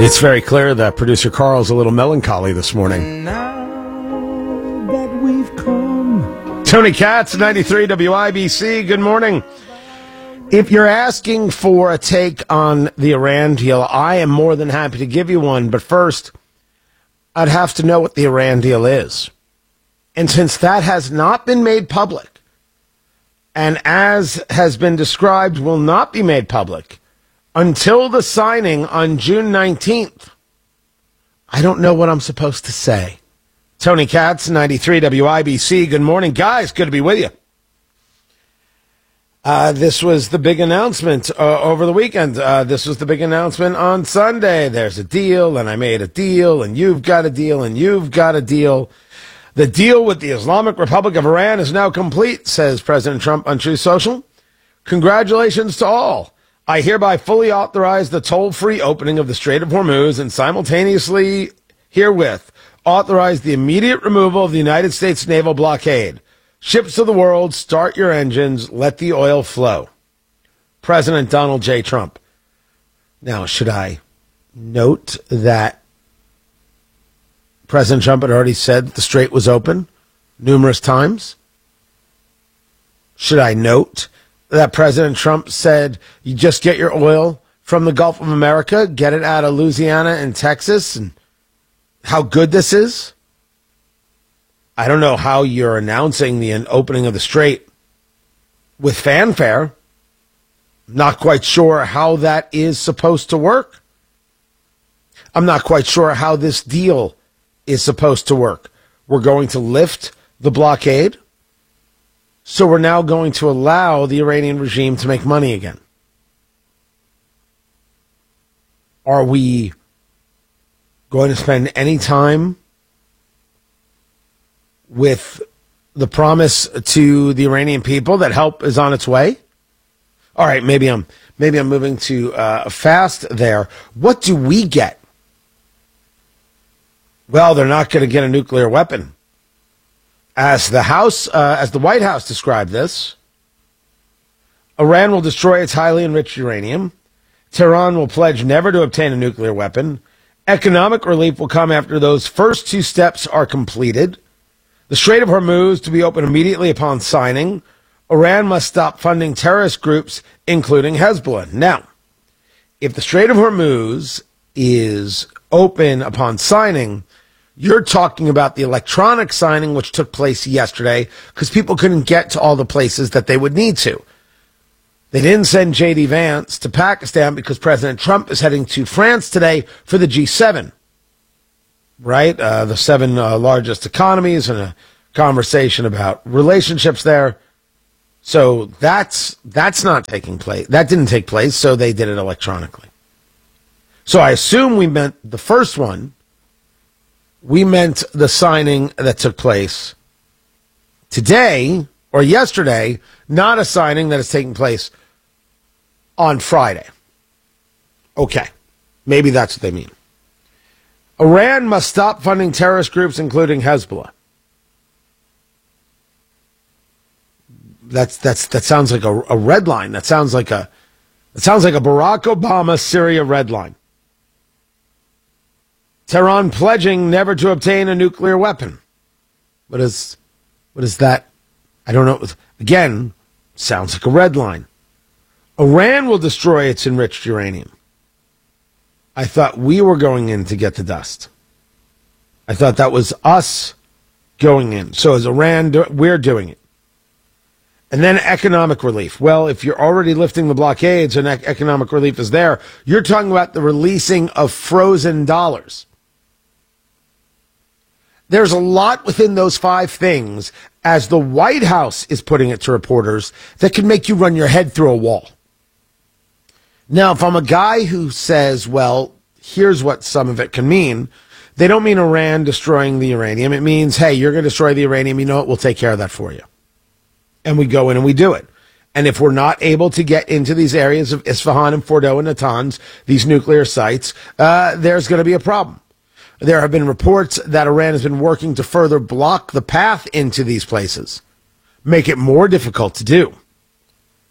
It's very clear that producer Carl's a little melancholy this morning. Now that we've come. Tony Katz, 93 WIBC. Good morning. If you're asking for a take on the Iran deal, I am more than happy to give you one. But first, I'd have to know what the Iran deal is. And since that has not been made public, and as has been described, will not be made public until the signing on June 19th, I don't know what I'm supposed to say. Tony Katz, 93 WIBC. Good morning, guys. Good to be with you. This was the big announcement over the weekend. This was the big announcement on Sunday. There's a deal, and I made a deal, and you've got a deal, and you've got a deal. The deal with the Islamic Republic of Iran is now complete, says President Trump on Truth Social. Congratulations to all. I hereby fully authorize the toll-free opening of the Strait of Hormuz and simultaneously herewith authorize the immediate removal of the United States naval blockade. Ships of the world, start your engines, let the oil flow. President Donald J. Trump. Now, should I note that President Trump had already said the strait was open numerous times? Should I note that President Trump said you just get your oil from the Gulf of America, get it out of Louisiana and Texas, and how good this is? I don't know how you're announcing the opening of the strait with fanfare. Not quite sure how that is supposed to work. I'm not quite sure how this deal is supposed to work. We're going to lift the blockade, so we're now going to allow the Iranian regime to make money again. Are we going to spend any time with the promise to the Iranian people that help is on its way? All right, maybe I'm moving too fast there. What do we get? Well, they're not going to get a nuclear weapon. As the White House described this, Iran will destroy its highly enriched uranium. Tehran will pledge never to obtain a nuclear weapon. Economic relief will come after those first two steps are completed. The Strait of Hormuz to be opened immediately upon signing. Iran must stop funding terrorist groups, including Hezbollah. Now, if the Strait of Hormuz is open upon signing, you're talking about the electronic signing, which took place yesterday, because people couldn't get to all the places that they would need to. They didn't send J.D. Vance to Pakistan because President Trump is heading to France today for the G7, right? The seven largest economies, and a conversation about relationships there. So that's not taking place. That didn't take place, so they did it electronically. So I assume we meant the first one. We meant the signing that took place today or yesterday, not a signing that is taking place on Friday. Okay, maybe that's what they mean. Iran must stop funding terrorist groups, including Hezbollah. That sounds like a red line. That sounds like a Barack Obama Syria red line. Tehran pledging never to obtain a nuclear weapon. What is that? I don't know. Again, sounds like a red line. Iran will destroy its enriched uranium. I thought we were going in to get the dust. I thought that was us going in. So as Iran, we're doing it. And then economic relief. Well, if you're already lifting the blockades and economic relief is there, you're talking about the releasing of frozen dollars. There's a lot within those five things, as the White House is putting it to reporters, that can make you run your head through a wall. Now, if I'm a guy who says, well, here's what some of it can mean, they don't mean Iran destroying the uranium. It means, hey, you're going to destroy the uranium. You know what? We'll take care of that for you. And we go in and we do it. And if we're not able to get into these areas of Isfahan and Fordow and Natanz, these nuclear sites, there's going to be a problem. There have been reports that Iran has been working to further block the path into these places, make it more difficult to do.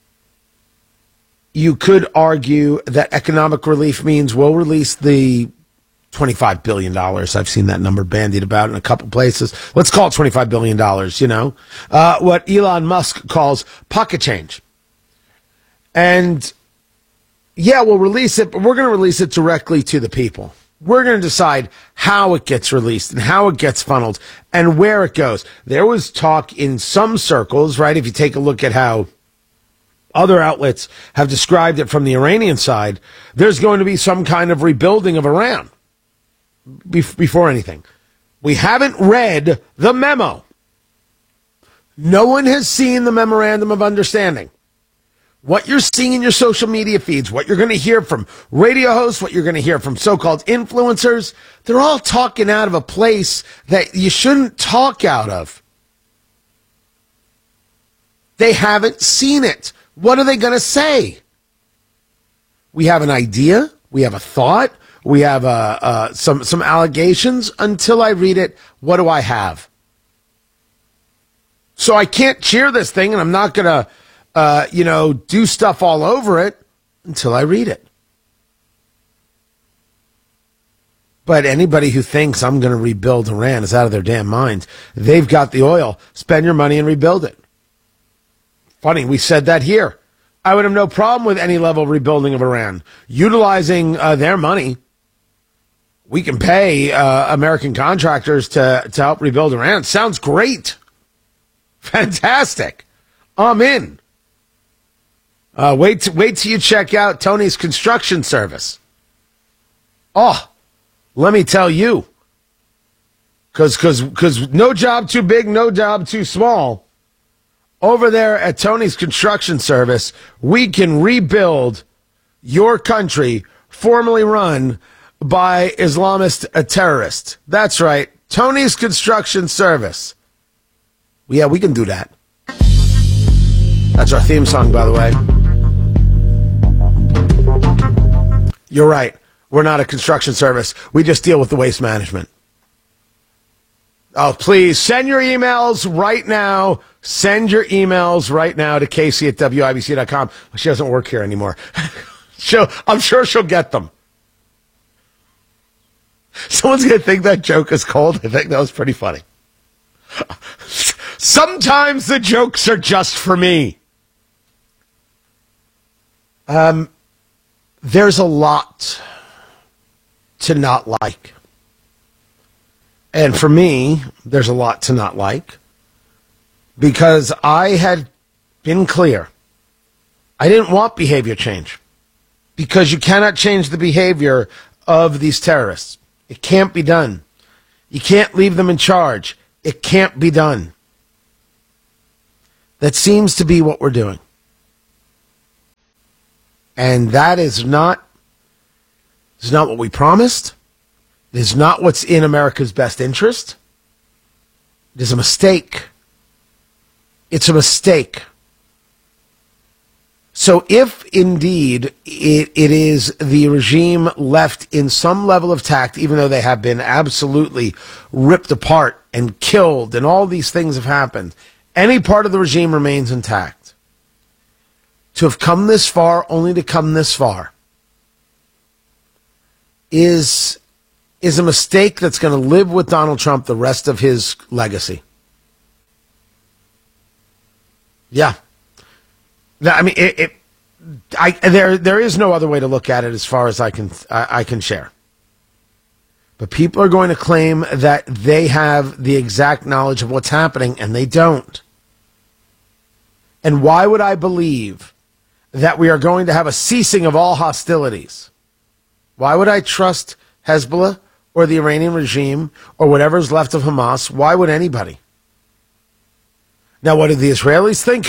You could argue that economic relief means we'll release the $25 billion. I've seen that number bandied about in a couple places. Let's call it $25 billion, what Elon Musk calls pocket change. And yeah, we'll release it, but we're going to release it directly to the people. We're going to decide how it gets released and how it gets funneled and where it goes. There was talk in some circles, right? If you take a look at how other outlets have described it from the Iranian side, there's going to be some kind of rebuilding of Iran before anything. We haven't read the memo. No one has seen the memorandum of understanding. What you're seeing in your social media feeds, what you're going to hear from radio hosts, what you're going to hear from so-called influencers, they're all talking out of a place that you shouldn't talk out of. They haven't seen it. What are they going to say? We have an idea. We have a thought. We have some allegations. Until I read it, what do I have? So I can't cheer this thing, and I'm not going to do stuff all over it until I read it. But anybody who thinks I'm going to rebuild Iran is out of their damn mind. They've got the oil. Spend your money and rebuild it. Funny, we said that here. I would have no problem with any level of rebuilding of Iran. Utilizing their money. We can pay American contractors to help rebuild Iran. Sounds great. Fantastic. I'm in. Wait till you check out Tony's construction service. Oh, let me tell you. Because no job too big, no job too small. Over there at Tony's construction service, we can rebuild your country formerly run by Islamist terrorists. That's right. Tony's construction service. Yeah, we can do that. That's our theme song, by the way. You're right. We're not a construction service. We just deal with the waste management. Oh, please send your emails right now. Send your emails right now to Casey at WIBC.com. She doesn't work here anymore. I'm sure she'll get them. Someone's going to think that joke is cold. I think that was pretty funny. Sometimes the jokes are just for me. There's a lot to not like. And for me, there's a lot to not like. Because I had been clear. I didn't want behavior change. Because you cannot change the behavior of these terrorists. It can't be done. You can't leave them in charge. It can't be done. That seems to be what we're doing. And that is not what we promised. It is not what's in America's best interest. It is a mistake. It's a mistake. So if indeed it is the regime left in some level of tact, even though they have been absolutely ripped apart and killed and all these things have happened, any part of the regime remains intact. To have come this far, only to come this far, is a mistake that's going to live with Donald Trump the rest of his legacy. Yeah. I mean, there is no other way to look at it as far as I can share. But people are going to claim that they have the exact knowledge of what's happening, and they don't. And why would I believe that we are going to have a ceasing of all hostilities? Why would I trust Hezbollah or the Iranian regime or whatever's left of Hamas? Why would anybody? Now, what do the Israelis think?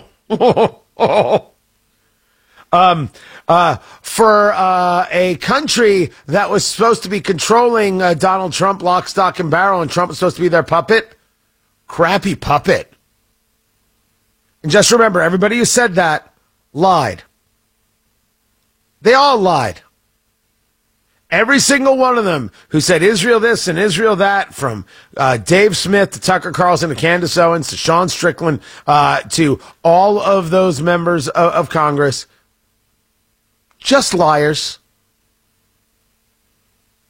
For a country that was supposed to be controlling Donald Trump lock, stock, and barrel, and Trump was supposed to be their puppet? Crappy puppet. And just remember, everybody who said that lied. They all lied. Every single one of them who said Israel this and Israel that, from Dave Smith to Tucker Carlson to Candace Owens to Sean Strickland to all of those members of Congress, just liars.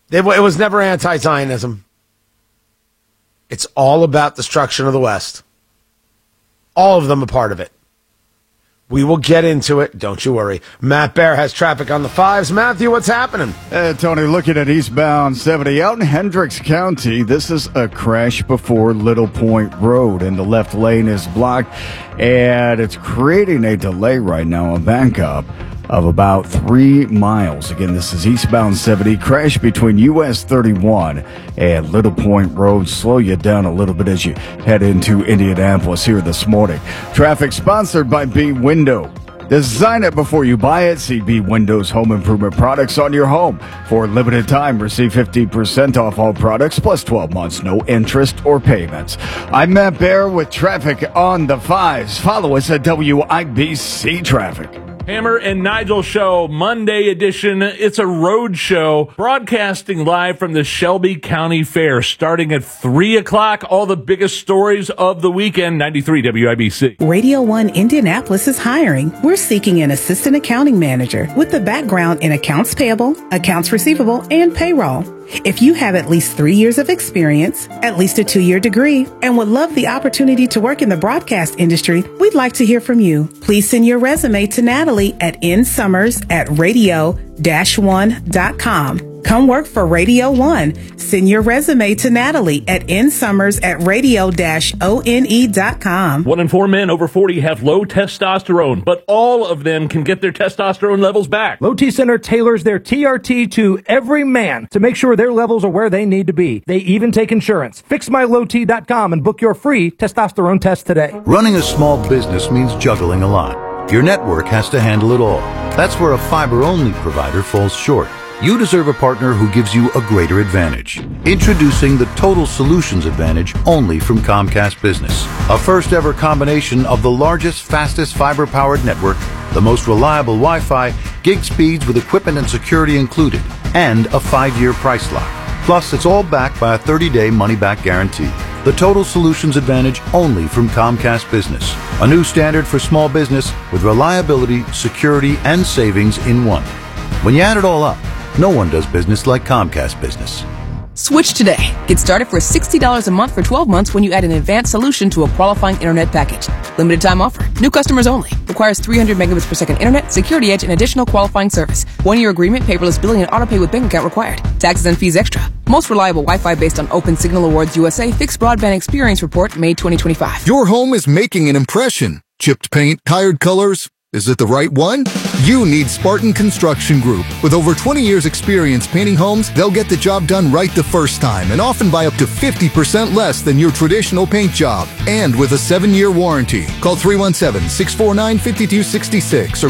It was never anti-Zionism. It's all about destruction of the West. All of them a part of it. We will get into it. Don't you worry. Matt Bear has traffic on the 5s. Matthew, what's happening? Tony, looking at eastbound 70 out in Hendricks County. This is a crash before Little Point Road, and the left lane is blocked, and it's creating a delay right now, a backup of about 3 miles. Again, this is eastbound 70, crash between US 31 and Little Point Road. Slow you down a little bit as you head into Indianapolis here this morning. Traffic sponsored by B Window. Design it before you buy it. See B Windows home improvement products on your home. For a limited time, receive 50% off all products plus 12 months, no interest or payments. I'm Matt Bear with traffic on the 5s. Follow us at WIBC Traffic. Hammer and Nigel Show, Monday edition. It's a road show broadcasting live from the Shelby County Fair starting at 3 o'clock. All the biggest stories of the weekend. 93 WIBC. Radio 1 Indianapolis is hiring. We're seeking an assistant accounting manager with a background in accounts payable, accounts receivable, and payroll. If you have at least 3 years of experience, at least a 2-year degree, and would love the opportunity to work in the broadcast industry, we'd like to hear from you. Please send your resume to Natalie at nsummers@radio-1.com. Come work for Radio 1. Send your resume to Natalie at nsummers@radio-one.com. 1 in 4 men over 40 have low testosterone, but all of them can get their testosterone levels back. Low T Center tailors their TRT to every man to make sure their levels are where they need to be. They even take insurance. FixMyLowT.com and book your free testosterone test today. Running a small business means juggling a lot. Your network has to handle it all. That's where a fiber-only provider falls short. You deserve a partner who gives you a greater advantage. Introducing the Total Solutions Advantage only from Comcast Business. A first-ever combination of the largest, fastest fiber-powered network, the most reliable Wi-Fi, gig speeds with equipment and security included, and a 5-year price lock. Plus, it's all backed by a 30-day money-back guarantee. The Total Solutions Advantage only from Comcast Business. A new standard for small business with reliability, security, and savings in one. When you add it all up, no one does business like Comcast Business. Switch today. Get started for $60 a month for 12 months when you add an advanced solution to a qualifying internet package. Limited time offer. New customers only. Requires 300 megabits per second internet, security edge, and additional qualifying service. 1-year agreement, paperless billing, and autopay with bank account required. Taxes and fees extra. Most reliable Wi-Fi based on Open Signal Awards USA Fixed Broadband Experience Report, May 2025. Your home is making an impression. Chipped paint, tired colors. Is it the right one? You need Spartan Construction Group. With over 20 years experience painting homes, they'll get the job done right the first time and often by up to 50% less than your traditional paint job. And with a 7-year warranty. Call 317-649-5266 or